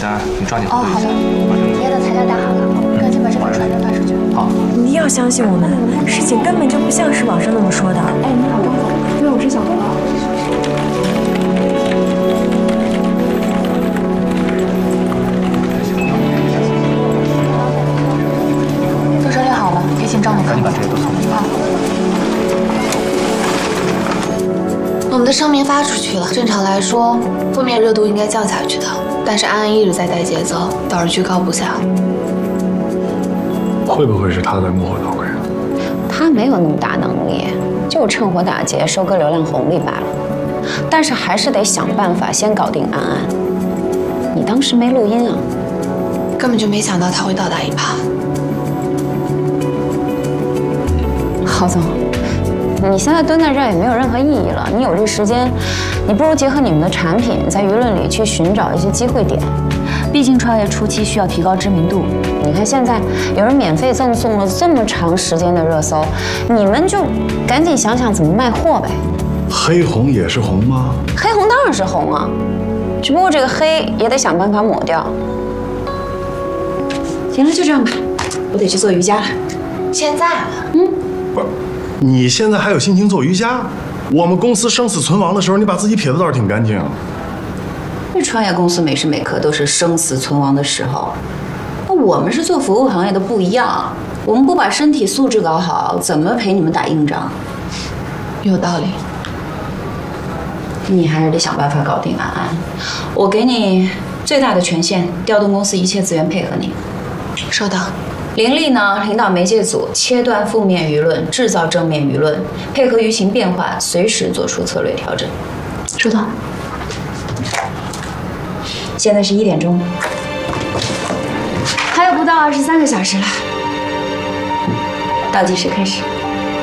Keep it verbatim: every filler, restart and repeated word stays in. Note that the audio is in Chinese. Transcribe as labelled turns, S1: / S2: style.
S1: 单，你抓紧核
S2: 哦，好的。
S1: 马上。
S2: 别的材料打好了，赶紧把这份传真发出去。
S1: 好。
S3: 你要相信我们，事情根本就不像是网上那么说的。
S2: 哎，你好，张总，因为我是小东。都整理好了，也请张总
S1: 赶紧把这些都送过去。
S2: 好。我们的声明发出去了，正常来说，负面热度应该降下去的，但是安安一直在带节奏，导致居高不下。
S4: 会不会是他在幕后捣鬼？
S5: 他没有那么大能力，就趁火打劫收割流量红利罢了。但是还是得想办法先搞定安安。你当时没录音啊？
S2: 根本就没想到他会倒打一耙。
S5: 郝总，你现在蹲在这儿也没有任何意义了。你有这时间，你不如结合你们的产品，在舆论里去寻找一些机会点。毕竟创业初期需要提高知名度。你看现在有人免费赠送了这么长时间的热搜，你们就赶紧想想怎么卖货呗。
S4: 黑红也是红吗？
S5: 黑红当然是红啊，只不过这个黑也得想办法抹掉。行了，就这样吧，我得去做瑜伽了。
S2: 现在了？
S5: 嗯。
S4: 不是，你现在还有心情做瑜伽？我们公司生死存亡的时候，你把自己撇得倒是挺干净。
S5: 那创业公司每时每刻都是生死存亡的时候，那我们是做服务行业的不一样，我们不把身体素质搞好，怎么陪你们打硬仗？
S2: 有道理。
S5: 你还是得想办法搞定安安，我给你最大的权限，调动公司一切资源配合你。
S2: 收到。
S5: 凌厉呢，领导媒介组，切断负面舆论，制造正面舆论，配合舆情变化，随时做出策略调整。
S2: 收到。
S5: 现在是一点钟，还有不到二十三个小时了，倒计时开始。